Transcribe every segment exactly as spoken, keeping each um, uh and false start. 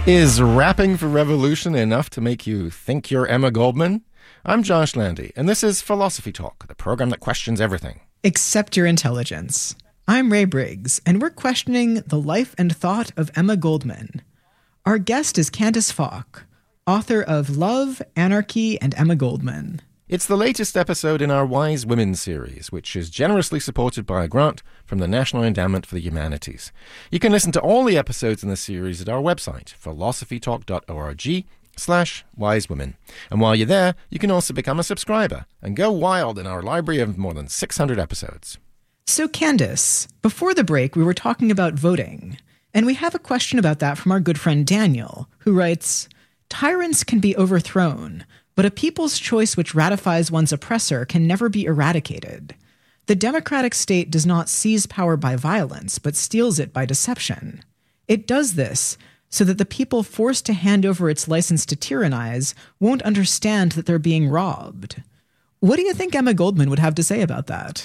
Is rapping for revolution enough to make you think you're Emma Goldman? I'm Josh Landy, and this is Philosophy Talk, the program that questions everything. Except your intelligence. I'm Ray Briggs, and we're questioning the life and thought of Emma Goldman. Our guest is Candice Falk, author of Love, Anarchy, and Emma Goldman. It's the latest episode in our Wise Women series, which is generously supported by a grant from the National Endowment for the Humanities. You can listen to all the episodes in the series at our website, philosophytalk.org slash wisewomen. And while you're there, you can also become a subscriber and go wild in our library of more than six hundred episodes. So, Candice, before the break, we were talking about voting. And we have a question about that from our good friend Daniel, who writes, "Tyrants can be overthrown, but a people's choice which ratifies one's oppressor can never be eradicated. The democratic state does not seize power by violence, but steals it by deception. It does this so that the people forced to hand over its license to tyrannize won't understand that they're being robbed." What do you think Emma Goldman would have to say about that?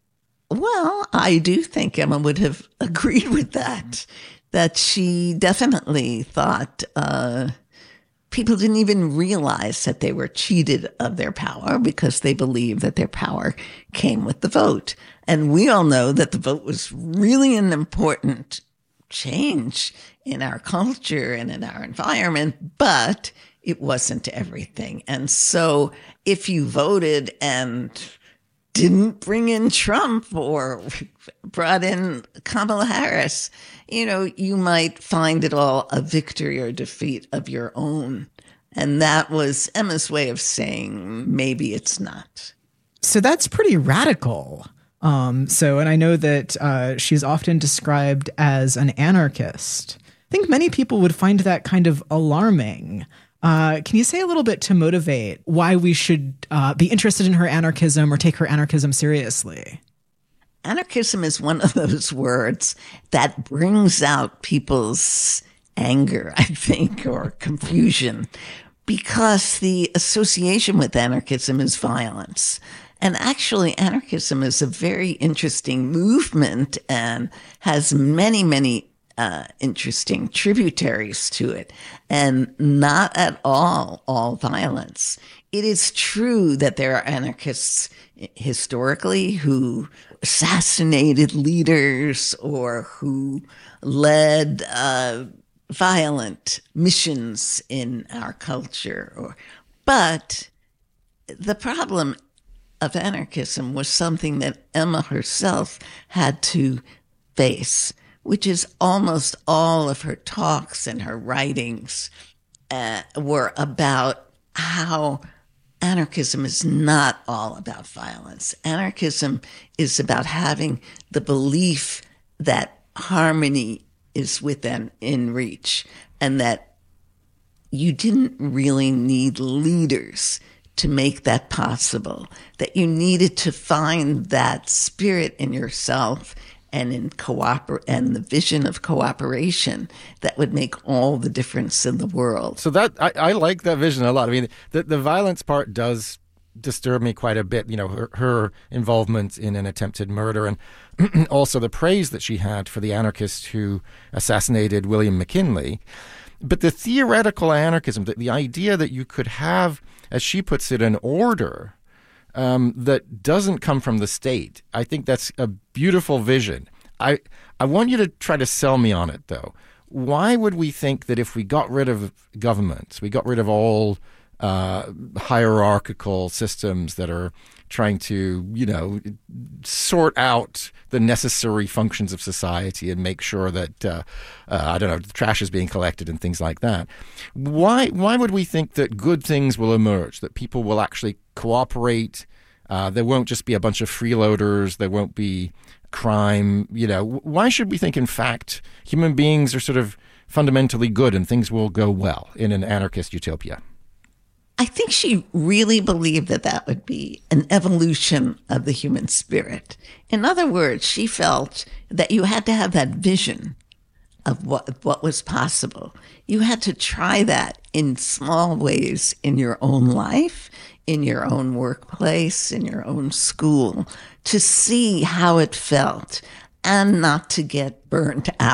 Well, I do think Emma would have agreed with that, that she definitely thought uh, people didn't even realize that they were cheated of their power because they believed that their power came with the vote. And we all know that the vote was really an important change in our culture and in our environment, but it wasn't everything. And so if you voted and didn't bring in Trump or brought in Kamala Harris, you know, you might find it all a victory or defeat of your own. And that was Emma's way of saying maybe it's not. So that's pretty radical. Um, so, and I know that uh, she's often described as an anarchist. I think many people would find that kind of alarming. Uh, can you say a little bit to motivate why we should uh, be interested in her anarchism or take her anarchism seriously? Anarchism is one of those words that brings out people's anger, I think, or confusion, because the association with anarchism is violence. And actually, anarchism is a very interesting movement and has many, many Uh, interesting tributaries to it, and not at all all violence. It is true that there are anarchists historically who assassinated leaders or who led uh, violent missions in our culture. Or, but the problem of anarchism was something that Emma herself had to face, which is almost all of her talks and her writings uh, were about how anarchism is not all about violence. Anarchism is about having the belief that harmony is within in reach and that you didn't really need leaders to make that possible, that you needed to find that spirit in yourself and in cooper and the vision of cooperation that would make all the difference in the world. So that I, I like that vision a lot. I mean, the the violence part does disturb me quite a bit. You know, her, her involvement in an attempted murder, and also the praise that she had for the anarchist who assassinated William McKinley. But the theoretical anarchism, the, the idea that you could have, as she puts it, an order Um, that doesn't come from the state. I think that's a beautiful vision. I I want you to try to sell me on it, though. Why would we think that if we got rid of governments, we got rid of all uh, hierarchical systems that are trying to, you know, sort out the necessary functions of society and make sure that, uh, uh, I don't know, the trash is being collected and things like that. Why why would we think that good things will emerge, that people will actually cooperate? Uh, there won't just be a bunch of freeloaders. There won't be crime. You know, why should we think, in fact, human beings are sort of fundamentally good and things will go well in an anarchist utopia? I think she really believed that that would be an evolution of the human spirit. In other words, she felt that you had to have that vision of what what was possible. You had to try that in small ways in your own life, in your own workplace, in your own school, to see how it felt and not to get burnt out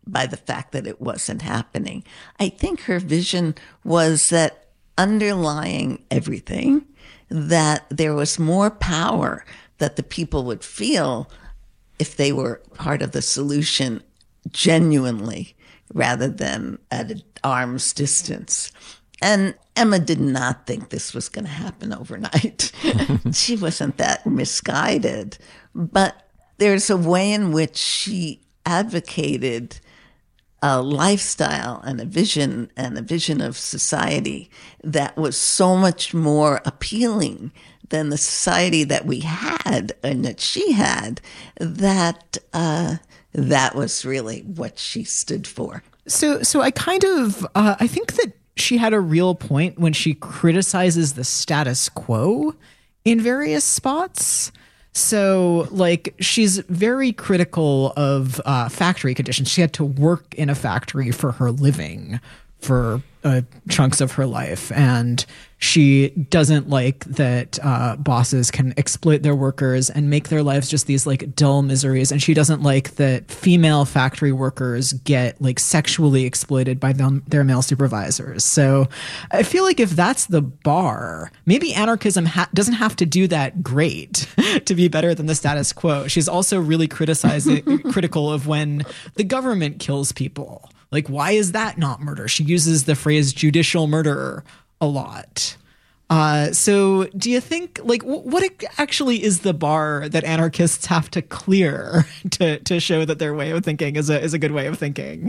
by the fact that it wasn't happening. I think her vision was that underlying everything, that there was more power that the people would feel if they were part of the solution genuinely rather than at arm's distance. And Emma did not think this was going to happen overnight. She wasn't that misguided. But there's a way in which she advocated a lifestyle and a vision and a vision of society that was so much more appealing than the society that we had and that she had, that uh, that was really what she stood for. So, so I kind of, uh, I think that she had a real point when she criticizes the status quo in various spots. So, like, she's very critical of uh, factory conditions. She had to work in a factory for her living for uh, chunks of her life. And she doesn't like that uh, bosses can exploit their workers and make their lives just these like dull miseries. And she doesn't like that female factory workers get like sexually exploited by them, their male supervisors. So I feel like if that's the bar, maybe anarchism ha- doesn't have to do that great to be better than the status quo. She's also really criticizing, critical of when the government kills people. Like, why is that not murder? She uses the phrase judicial murder a lot. Uh, so do you think, like, w- what actually is the bar that anarchists have to clear to, to show that their way of thinking is a, is a good way of thinking?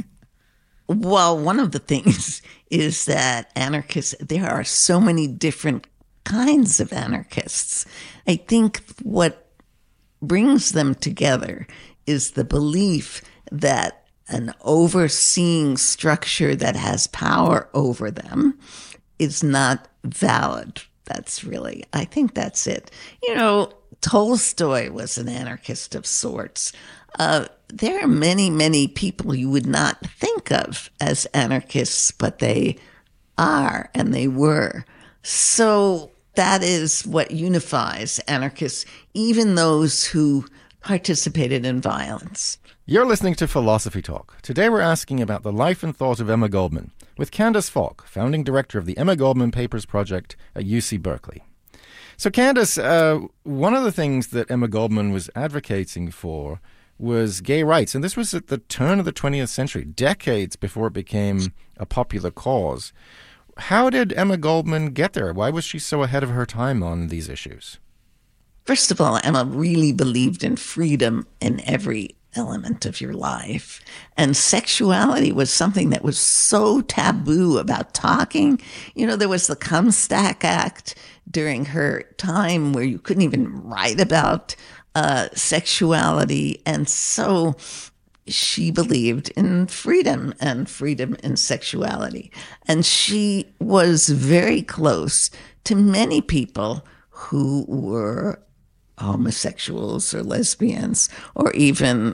Well, one of the things is that anarchists, there are so many different kinds of anarchists. I think what brings them together is the belief that an overseeing structure that has power over them is not valid. That's really, I think that's it. You know, Tolstoy was an anarchist of sorts. Uh, there are many, many people you would not think of as anarchists, but they are and they were. So that is what unifies anarchists, even those who participated in violence. You're listening to Philosophy Talk. Today we're asking about the life and thought of Emma Goldman with Candace Falk, founding director of the Emma Goldman Papers Project at U C Berkeley. So Candace, uh, one of the things that Emma Goldman was advocating for was gay rights, and this was at the turn of the twentieth century, decades before it became a popular cause. How did Emma Goldman get there? Why was she so ahead of her time on these issues? First of all, Emma really believed in freedom in every element of your life. And sexuality was something that was so taboo about talking. You know, there was the Comstock Act during her time where you couldn't even write about uh, sexuality. And so she believed in freedom and freedom in sexuality. And she was very close to many people who were homosexuals or lesbians or even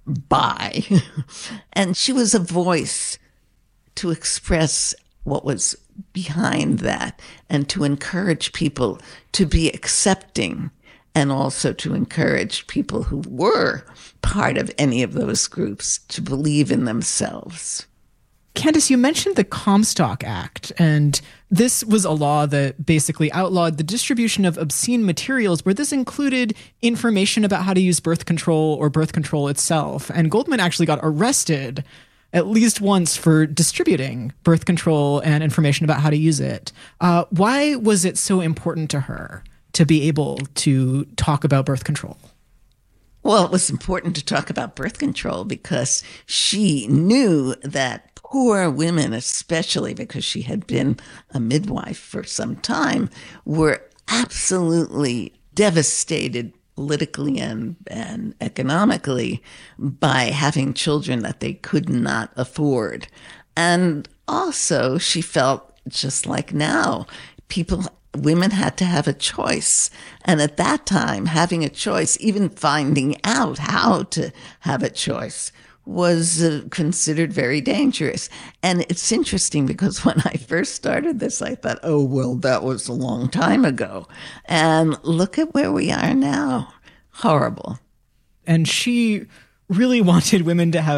bi. And she was a voice to express what was behind that and to encourage people to be accepting and also to encourage people who were part of any of those groups to believe in themselves. Candace, you mentioned the Comstock Act, and this was a law that basically outlawed the distribution of obscene materials, where this included information about how to use birth control or birth control itself. And Goldman actually got arrested at least once for distributing birth control and information about how to use it. Uh, why was it so important to her to be able to talk about birth control? Well, it was important to talk about birth control because she knew that poor women, especially because she had been a midwife for some time, were absolutely devastated politically and, and economically by having children that they could not afford. And also she felt, just like now, people, women had to have a choice. And at that time, having a choice, even finding out how to have a choice, was uh, considered very dangerous. And it's interesting because when I first started this, I thought, oh, well, that was a long time ago. And look at where we are now. Horrible. And she really wanted women to have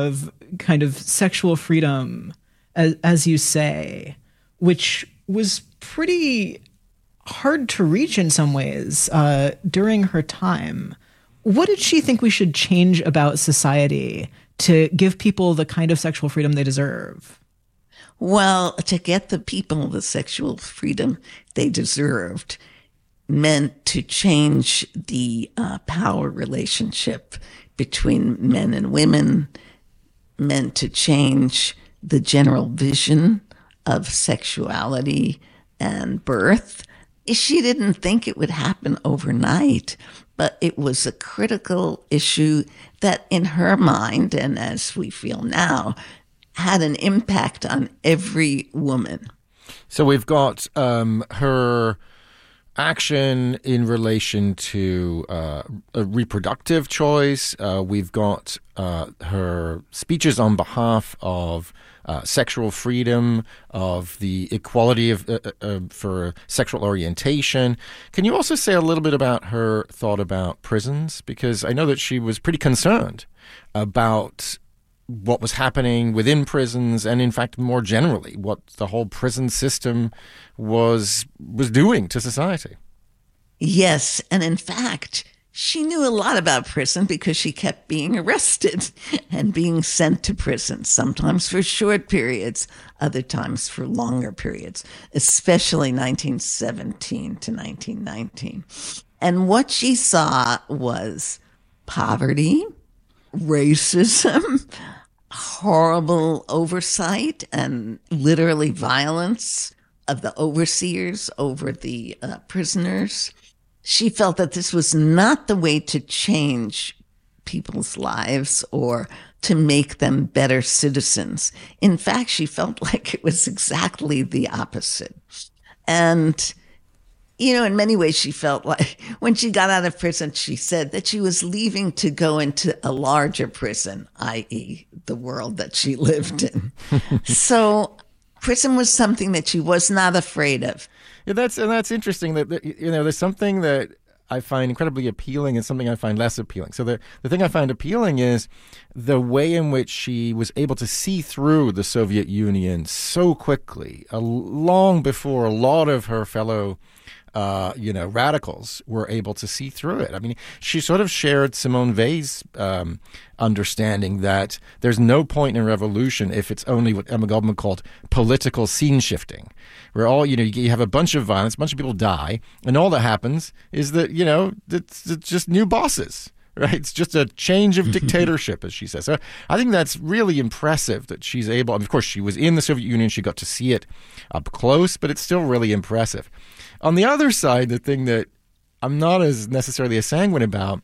kind of sexual freedom, as, as you say, which was pretty hard to reach in some ways uh, during her time. What did she think we should change about society to give people the kind of sexual freedom they deserve? Well, to get the people the sexual freedom they deserved meant to change the uh, power relationship between men and women, meant to change the general vision of sexuality and birth. She didn't think it would happen overnight, but it was a critical issue that in her mind, and as we feel now, had an impact on every woman. So we've got um, her action in relation to uh, a reproductive choice. Uh, we've got uh, her speeches on behalf of uh, sexual freedom, of the equality of uh, uh, for sexual orientation. Can you also say a little bit about her thought about prisons? Because I know that she was pretty concerned about what was happening within prisons, and in fact, more generally, what the whole prison system was was doing to society. Yes, and in fact, she knew a lot about prison because she kept being arrested and being sent to prison, sometimes for short periods, other times for longer periods, especially nineteen seventeen to nineteen nineteen. And what she saw was poverty, racism, horrible oversight, and literally violence of the overseers over the uh, prisoners. She felt that this was not the way to change people's lives or to make them better citizens. In fact, she felt like it was exactly the opposite. And you know, in many ways, she felt like when she got out of prison, she said that she was leaving to go into a larger prison, that is the world that she lived in. So prison was something that she was not afraid of. Yeah, that's and that's interesting that, that you know, there's something that I find incredibly appealing and something I find less appealing. So the, the thing I find appealing is the way in which she was able to see through the Soviet Union so quickly, uh, long before a lot of her fellow Uh, you know, radicals were able to see through it. I mean, she sort of shared Simone Weil's um, understanding that there's no point in revolution if it's only what Emma Goldman called political scene shifting, where all, you know, you, you have a bunch of violence, a bunch of people die, and all that happens is that, you know, it's, it's just new bosses. Right? It's just a change of dictatorship, as she says. So I think that's really impressive that she's able. Of course, she was in the Soviet Union. She got to see it up close, but it's still really impressive. On the other side, the thing that I'm not as necessarily as sanguine about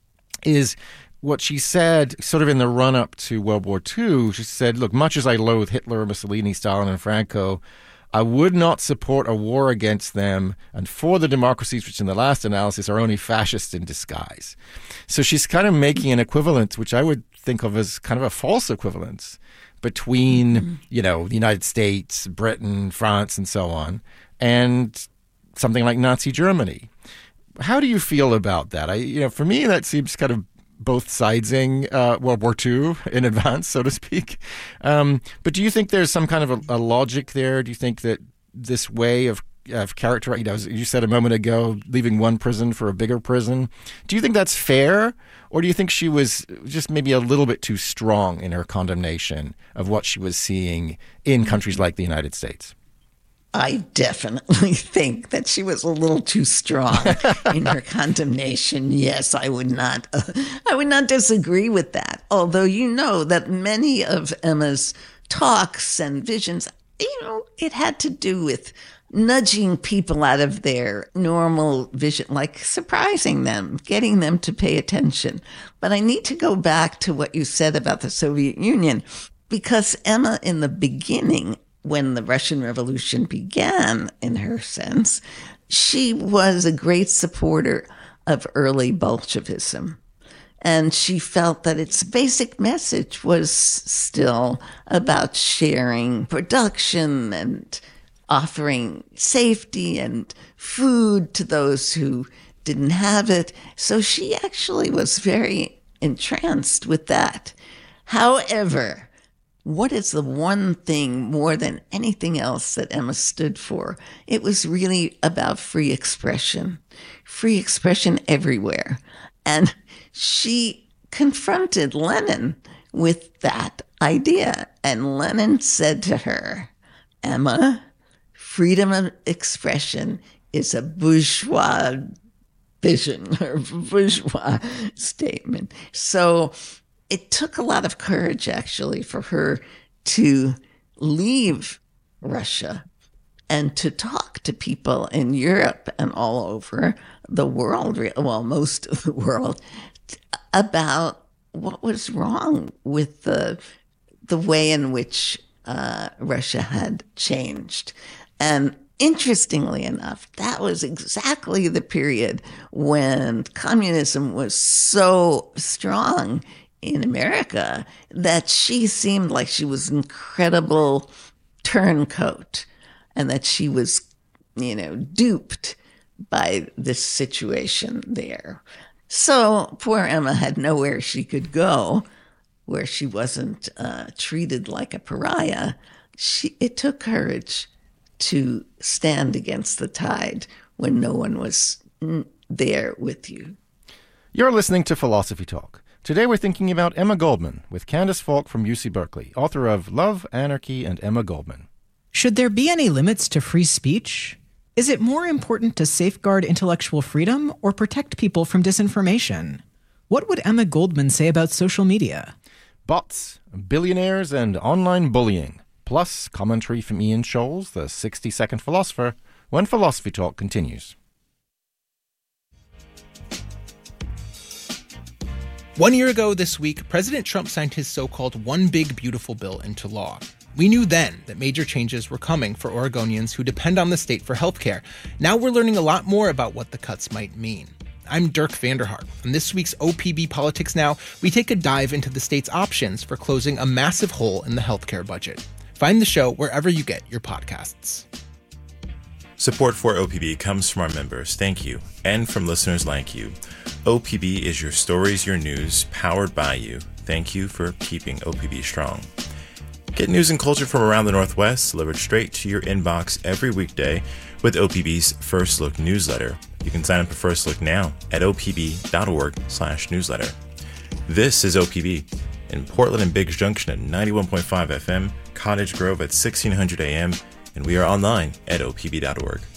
is what she said sort of in the run-up to World War Two. She said, look, much as I loathe Hitler, Mussolini, Stalin, and Franco, I would not support a war against them and for the democracies which in the last analysis are only fascist in disguise. So she's kind of making an equivalent, which I would think of as kind of a false equivalence between, mm-hmm. you know, the United States, Britain, France, and so on, and something like Nazi Germany. How do you feel about that? I, you know, for me, that seems kind of both sidesing uh, World War Two in advance, so to speak. Um, but do you think there's some kind of a, a logic there? Do you think that this way of, of character, you know, as you said a moment ago, leaving one prison for a bigger prison, do you think that's fair? Or do you think she was just maybe a little bit too strong in her condemnation of what she was seeing in countries like the United States? I definitely think that she was a little too strong in her condemnation. Yes, I would not, uh, I would not disagree with that. Although you know that many of Emma's talks and visions, you know, it had to do with nudging people out of their normal vision, like surprising them, getting them to pay attention. But I need to go back to what you said about the Soviet Union, because Emma, in the beginning, when the Russian Revolution began, in her sense, she was a great supporter of early Bolshevism. And she felt that its basic message was still about sharing production and offering safety and food to those who didn't have it. So she actually was very entranced with that. However, what is the one thing more than anything else that Emma stood for? It was really about free expression, free expression everywhere. And she confronted Lenin with that idea. And Lenin said to her, Emma, freedom of expression is a bourgeois vision or bourgeois statement. So it took a lot of courage, actually, for her to leave Russia and to talk to people in Europe and all over the world, well, most of the world, about what was wrong with the the way in which uh, Russia had changed. And interestingly enough, that was exactly the period when communism was so strong in America that she seemed like she was an incredible turncoat and that she was, you know, duped by this situation there. So poor Emma had nowhere she could go where she wasn't uh, treated like a pariah. She, it took courage to stand against the tide when no one was there with you. You're listening to Philosophy Talk. Today we're thinking about Emma Goldman with Candace Falk from U C Berkeley, author of Love, Anarchy, and Emma Goldman. Should there be any limits to free speech? Is it more important to safeguard intellectual freedom or protect people from disinformation? What would Emma Goldman say about social media? Bots, billionaires, and online bullying, plus commentary from Ian Scholes, the sixty-second philosopher, when Philosophy Talk continues. One year ago this week, President Trump signed his so-called One Big Beautiful Bill into law. We knew then that major changes were coming for Oregonians who depend on the state for healthcare. Now we're learning a lot more about what the cuts might mean. I'm Dirk Vanderhart. On this week's O P B Politics Now, we take a dive into the state's options for closing a massive hole in the healthcare budget. Find the show wherever you get your podcasts. Support for O P B comes from our members, thank you, and from listeners like you. O P B is your stories, your news, powered by you. Thank you for keeping O P B strong. Get news and culture from around the Northwest delivered straight to your inbox every weekday with O P B's First Look newsletter. You can sign up for First Look now at opb.org slash newsletter. This is O P B in Portland and Biggs Junction at ninety-one point five F M, Cottage Grove at sixteen hundred A M, and we are online at O P B dot org.